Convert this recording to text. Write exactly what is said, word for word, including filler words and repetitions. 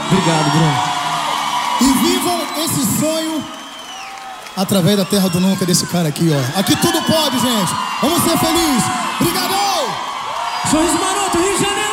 Obrigado, Bruno. E vivam esse sonho através da terra do nunca desse cara aqui, ó. Aqui tudo pode, gente. Vamos ser felizes. Obrigado! Sorriso Maroto, Rio de Janeiro.